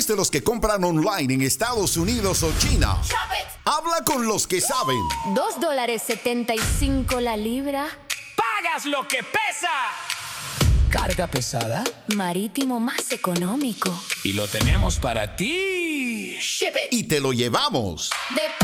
eres de los que compran online en Estados Unidos o China, habla con los que saben. $2.75 la libra. ¡Pagas lo que pesa! ¿Carga pesada? Marítimo más económico. Y lo tenemos para ti. Y te lo llevamos. De